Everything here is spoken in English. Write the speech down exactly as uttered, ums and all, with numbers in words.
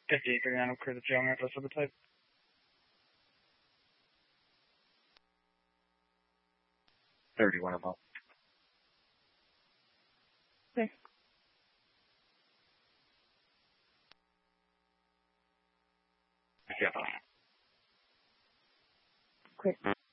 fifty grano kryt ciągnia to sobie type. Thirty-one about. Okay. Yeah. Quick.